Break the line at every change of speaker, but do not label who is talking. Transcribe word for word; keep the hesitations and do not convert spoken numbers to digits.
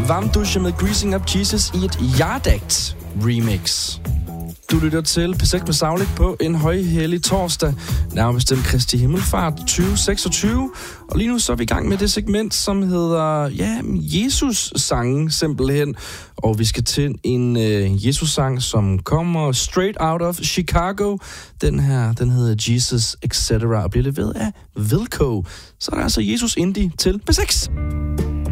Varm Dusche med Greasing Up Jesus i et Yard Act remix. Du lytter til P seks med Saulik på en højhellig torsdag, nærmere bestemt Kristi Himmelfart tyve seksogtyve. Og lige nu så er vi i gang med det segment, som hedder, ja, Jesus-sangen simpelthen. Og vi skal til en uh, Jesus-sang, som kommer straight out of Chicago. Den her, den hedder Jesus et cetera og bliver leveret af Wilco. Så er der altså Jesus Indie til P seks.